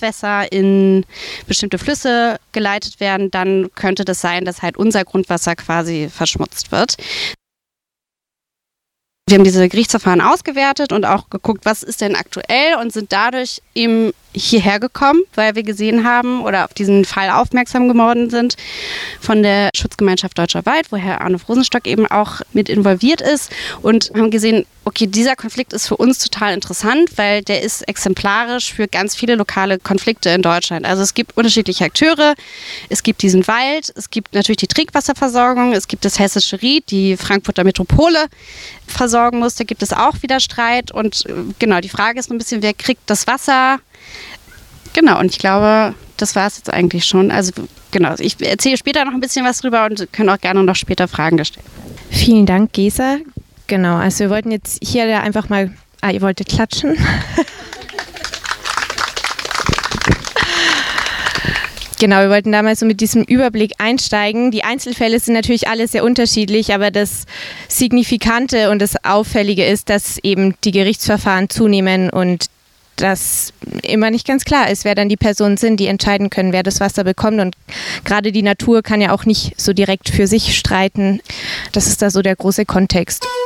Abwässer in bestimmte Flüsse geleitet werden, dann könnte das sein, dass halt unser Grundwasser quasi verschmutzt wird. Wir haben diese Gerichtsverfahren ausgewertet und auch geguckt, was ist denn aktuell und sind dadurch eben hierher gekommen, weil wir gesehen haben oder auf diesen Fall aufmerksam geworden sind von der Schutzgemeinschaft Deutscher Wald, wo Herr Arnulf Rosenstock eben auch mit involviert ist und haben gesehen, okay, dieser Konflikt ist für uns total interessant, weil der ist exemplarisch für ganz viele lokale Konflikte in Deutschland. Also es gibt unterschiedliche Akteure, es gibt diesen Wald, es gibt natürlich die Trinkwasserversorgung, es gibt das Hessische Ried, die Frankfurter Metropole versorgen muss, da gibt es auch wieder Streit und genau, die Frage ist ein bisschen, wer kriegt das Wasser? Genau, und ich glaube, das war es jetzt eigentlich schon. Also genau, ich erzähle später noch ein bisschen was drüber und können auch gerne noch später Fragen gestellt werden. Vielen Dank, Gesa. Genau, also wir wollten jetzt hier einfach mal... ihr wolltet klatschen? Genau, wir wollten da mal so mit diesem Überblick einsteigen. Die Einzelfälle sind natürlich alle sehr unterschiedlich, aber das Signifikante und das Auffällige ist, dass eben die Gerichtsverfahren zunehmen und dass immer nicht ganz klar ist, wer dann die Personen sind, die entscheiden können, wer das Wasser bekommt. Und gerade die Natur kann ja auch nicht so direkt für sich streiten. Das ist da so der große Kontext.